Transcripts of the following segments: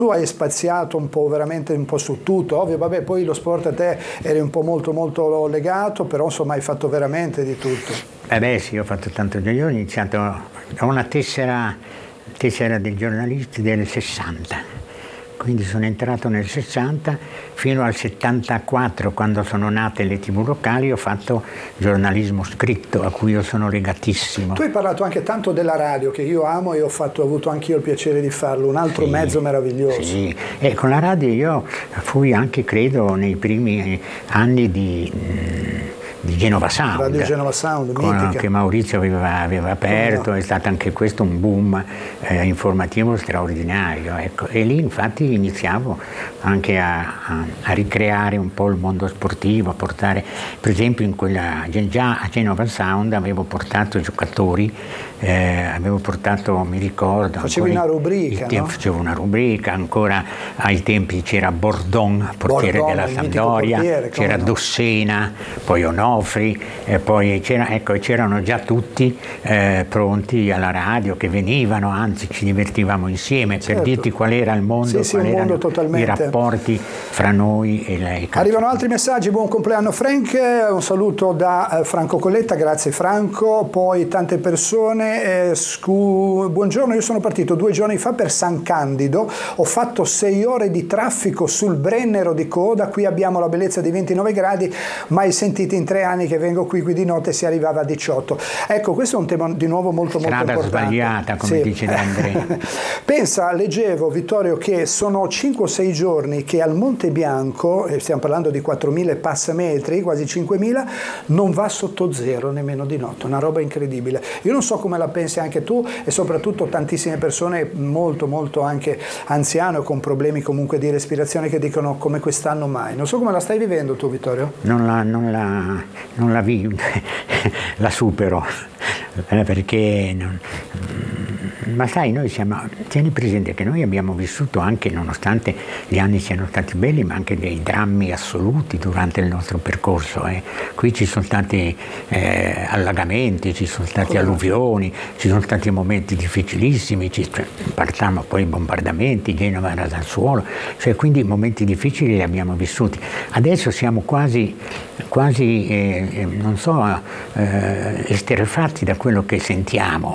Tu hai spaziato un po', veramente un po' su tutto, ovvio, vabbè, poi lo sport a te eri un po' molto legato, però insomma hai fatto veramente di tutto. Sì, ho fatto tanto. Io ho iniziato, ho una tessera dei giornalisti del 60. Quindi sono entrato nel 60, fino al 74, quando sono nate le TV locali, ho fatto giornalismo scritto, a cui io sono legatissimo. Tu hai parlato anche tanto della radio, che io amo e ho avuto anche io il piacere di farlo, un altro mezzo meraviglioso. Sì, e con la radio io fui anche, credo, nei primi anni di Genova Sound. Radio Genova Sound, mitica. Che Maurizio aveva aperto, no. È stato anche questo un boom informativo straordinario. Ecco. E lì infatti iniziavo anche a ricreare un po' il mondo sportivo, a portare, per esempio già a Genova Sound avevo portato giocatori, mi ricordo. Facevi una rubrica, no? Facevo una rubrica, ancora ai tempi c'era Bordon, portiere della Sampdoria, c'era Dossena, poi Onofri, poi c'erano già tutti pronti alla radio, che venivano, anzi ci divertivamo insieme, certo. Per dirti qual era il mondo, quali erano i rapporti fra noi e lei. Arrivano altri messaggi: buon compleanno Frank, un saluto da Franco Colletta, grazie Franco. Poi tante persone, buongiorno, io sono partito 2 giorni fa per San Candido, ho fatto 6 ore di traffico sul Brennero di coda, qui abbiamo la bellezza di 29 gradi, mai sentiti in 3 anni che vengo qui di notte si arrivava a 18. Ecco, questo è un tema di nuovo molto importante. Sbagliata, come dice D'Andrea. Pensa, leggevo Vittorio, che sono 5 o 6 giorni che al Monte Bianco, stiamo parlando di 4.000 passametri, quasi 5.000, non va sotto zero nemmeno di notte, una roba incredibile. Io non so come la pensi anche tu, e soprattutto tantissime persone molto anche anziane o con problemi comunque di respirazione, che dicono come quest'anno mai. Non so come la stai vivendo tu, Vittorio? Non la vivo, la supero, perché ma sai, tieni presente che noi abbiamo vissuto anche, nonostante gli anni siano stati belli, ma anche dei drammi assoluti durante il nostro percorso. Qui ci sono stati allagamenti, ci sono stati alluvioni, ci sono stati momenti difficilissimi, partiamo poi bombardamenti, Genova era dal suolo, quindi momenti difficili li abbiamo vissuti. Adesso siamo quasi non so, esterrefatti da quello che sentiamo,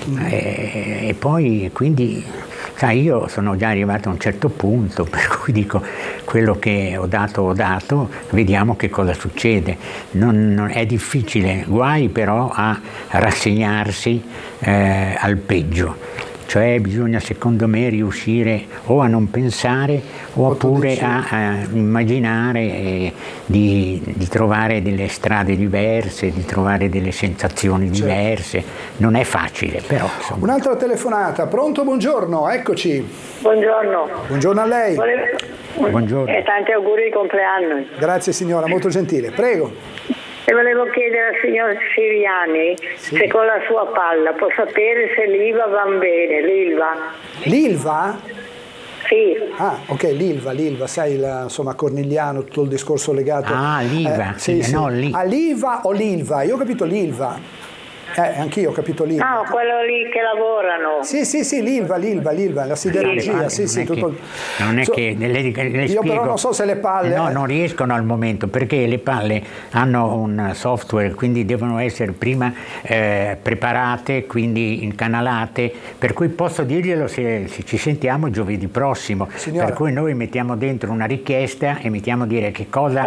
e poi quindi sai, io sono già arrivato a un certo punto per cui dico quello che ho dato, vediamo che cosa succede. Non è difficile, guai però a rassegnarsi al peggio. Cioè bisogna, secondo me, riuscire o a non pensare oppure a immaginare di trovare delle strade diverse, di trovare delle sensazioni diverse. Non è facile, però insomma. Un'altra telefonata. Pronto? Buongiorno, eccoci. Buongiorno. Buongiorno a lei. Buongiorno. E tanti auguri di compleanno. Grazie signora, molto gentile. Prego. E volevo chiedere al signor Siriani se con la sua palla può sapere se l'Ilva va bene, l'Ilva. L'Ilva? Sì. Ah, ok, l'Ilva, sai, insomma, Cornigliano, tutto il discorso legato. Ah, l'Ilva, sì. no, lì. Ah, l'Ilva o l'Ilva? Io ho capito l'Ilva. Anch'io ho capito l'Ilva. No, quello lì che lavorano. Sì, l'Ilva, la siderurgia, tutto. Non è che le io spiego, però non so se le palle. No, non riescono al momento, perché le palle hanno un software, quindi devono essere prima preparate, quindi incanalate, per cui posso dirglielo se ci sentiamo giovedì prossimo. Signora. Per cui noi mettiamo dentro una richiesta e mettiamo a dire che cosa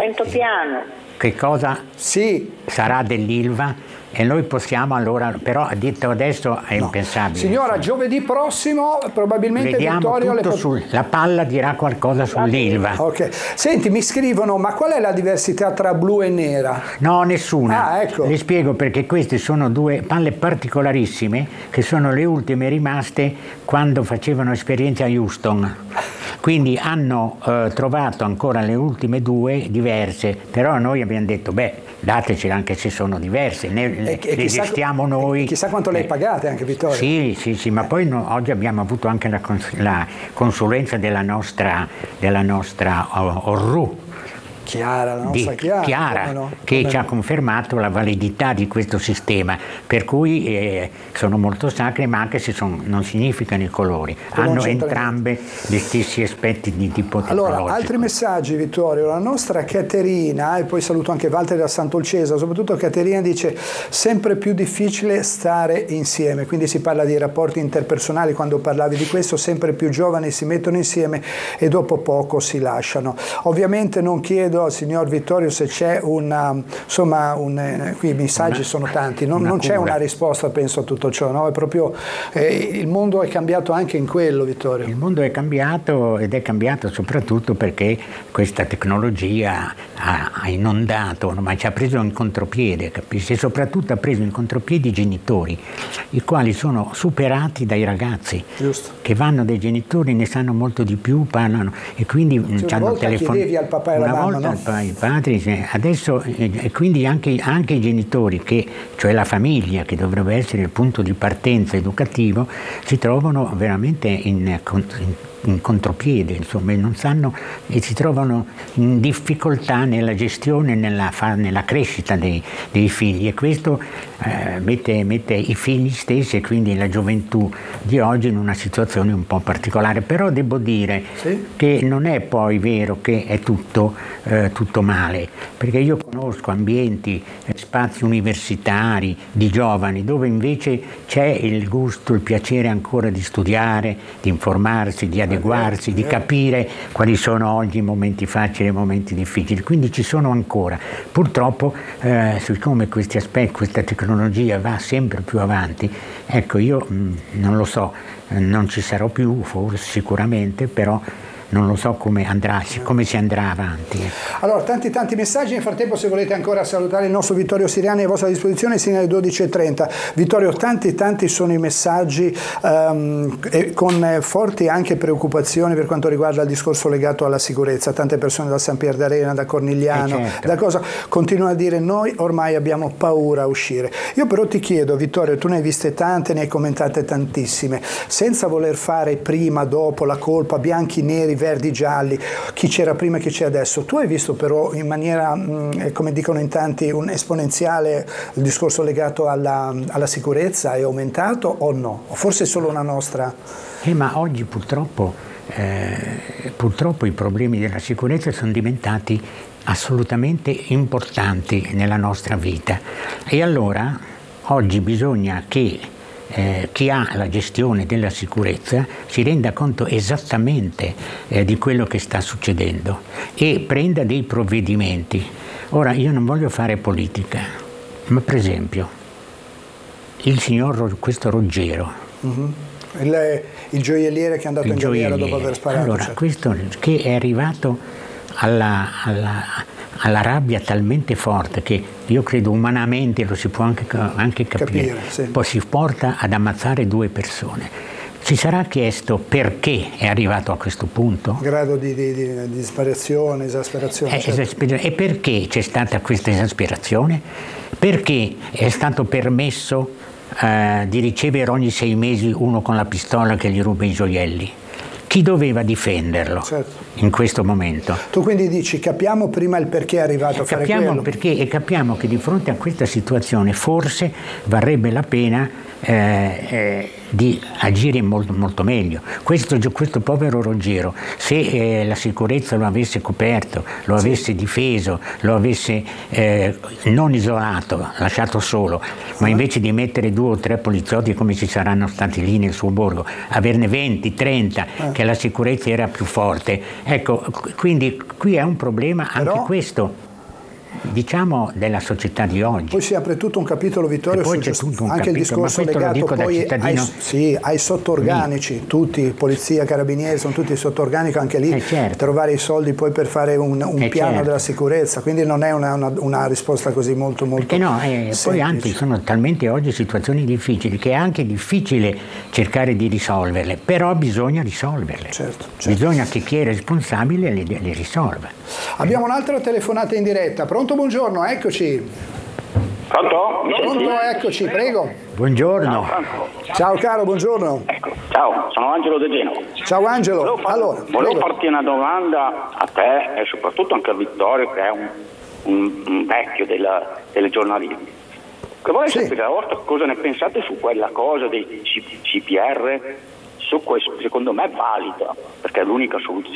sarà dell'Ilva. E noi possiamo allora, però detto adesso è impensabile. Signora, giovedì prossimo probabilmente vediamo Vittorio tutto la palla dirà qualcosa sull'Ilva. Ok. Senti, mi scrivono, ma qual è la diversità tra blu e nera? No, nessuna. Ah, ecco. Le spiego perché queste sono 2 palle particolarissime, che sono le ultime rimaste quando facevano esperienza a Houston. Quindi hanno trovato ancora le ultime 2 diverse, però noi abbiamo detto, datecele anche se sono diverse, le gestiamo noi. Chissà quanto le pagate anche, Vittorio. Sì, ma poi oggi abbiamo avuto anche la consulenza della nostra ORRU, Chiara, la nostra Chiara, che ci ha confermato la validità di questo sistema, per cui sono molto sacre, ma anche se non significano i colori, hanno entrambe gli stessi aspetti di tipo tecnologico. Allora, altri messaggi, Vittorio. La nostra Caterina, e poi saluto anche Valtteri da Sant'Olcesa, soprattutto Caterina dice sempre più difficile stare insieme, quindi si parla di rapporti interpersonali. Quando parlavi di questo, sempre più giovani si mettono insieme e dopo poco si lasciano. Ovviamente non chiedo al signor Vittorio se c'è qui i messaggi sono tanti, non c'è una risposta, penso, a tutto ciò, no? È proprio il mondo è cambiato anche in quello, Vittorio. Il mondo è cambiato, ed è cambiato soprattutto perché questa tecnologia ha inondato, ma ci ha preso in contropiede, capisci? E soprattutto ha preso in contropiede i genitori, i quali sono superati dai ragazzi. Giusto. Che vanno dai genitori, ne sanno molto di più, parlano, e quindi ci hanno telefonato. Chiedevi al papà e alla mamma, no? I padri, adesso, e quindi anche i genitori, cioè la famiglia, che dovrebbe essere il punto di partenza educativo, si trovano veramente in contropiede, insomma, non sanno, e si trovano in difficoltà nella gestione, nella crescita dei figli, e questo mette i figli stessi e quindi la gioventù di oggi in una situazione un po' particolare. Però devo dire che non è poi vero che è tutto male, perché io conosco ambienti, spazi universitari di giovani dove invece c'è il gusto, il piacere ancora di studiare, di informarsi, di adeguarsi, di capire quali sono oggi i momenti facili e i momenti difficili. Quindi ci sono ancora. Purtroppo, siccome questi aspetti, questa tecnologia va sempre più avanti, ecco, io non lo so, non ci sarò più, forse, sicuramente, però non lo so come si andrà avanti. Allora, tanti messaggi. Nel frattempo, se volete ancora salutare il nostro Vittorio Siriani, è a vostra disposizione, segnale 12:30. Vittorio, tanti sono i messaggi con forti anche preoccupazioni per quanto riguarda il discorso legato alla sicurezza. Tante persone da San Pier d'Arena, da Cornigliano, continuano a dire: noi ormai abbiamo paura a uscire. Io però ti chiedo, Vittorio, tu ne hai viste tante, ne hai commentate tantissime, senza voler fare prima, dopo, la colpa, bianchi, neri, verdi, gialli, chi c'era prima e chi c'è adesso. Tu hai visto però in maniera, come dicono in tanti, un esponenziale il discorso legato alla sicurezza? È aumentato o no? O forse è solo una nostra? Ma oggi purtroppo i problemi della sicurezza sono diventati assolutamente importanti nella nostra vita, e allora oggi bisogna che chi ha la gestione della sicurezza si renda conto esattamente di quello che sta succedendo e prenda dei provvedimenti. Ora, io non voglio fare politica, ma per esempio questo Roggero, il gioielliere che è andato in galera dopo aver sparato. Allora, questo che è arrivato alla rabbia talmente forte che io credo umanamente lo si può anche capire. Poi si porta ad ammazzare 2 persone. Si sarà chiesto perché è arrivato a questo punto? Grado di disperazione, esasperazione. E perché c'è stata questa esasperazione? Perché è stato permesso di ricevere ogni 6 mesi uno con la pistola che gli ruba i gioielli? Chi doveva difenderlo in questo momento? Tu quindi dici, capiamo prima il perché è arrivato a fare quello. Capiamo il perché, e capiamo che di fronte a questa situazione forse varrebbe la pena di agire molto, molto meglio. Questo povero Roggero, se la sicurezza lo avesse coperto, lo avesse difeso, lo avesse non isolato, lasciato solo, ma invece di mettere 2 o 3 poliziotti come ci saranno stati lì nel suo borgo, averne 20, 30, che la sicurezza era più forte. Ecco, quindi qui è un problema anche questo, diciamo, della società di oggi. Poi si apre tutto un capitolo, Vittorio, anche il discorso legato poi ai sottorganici, tutti, polizia, carabinieri, sono tutti sottorganici, anche lì trovare i soldi poi per fare un piano della sicurezza, quindi non è una risposta così molto poi anzi sono talmente oggi situazioni difficili che è anche difficile cercare di risolverle, però bisogna risolverle. Certo. Bisogna che chi è responsabile le risolva. Abbiamo un'altra telefonata in diretta. Pronto, buongiorno, eccoci. Pronto? Pronto, eccoci, prego. Buongiorno. Ciao caro, buongiorno. Ecco. Ciao, sono Angelo De Genova. Ciao Angelo. Volevo farti una domanda a te e soprattutto anche a Vittorio, che è un vecchio delle giornalisti. Che vorrei sapere la vostra cosa ne pensate su quella cosa dei CPR, su questo, secondo me è valida, perché è l'unica soluzione.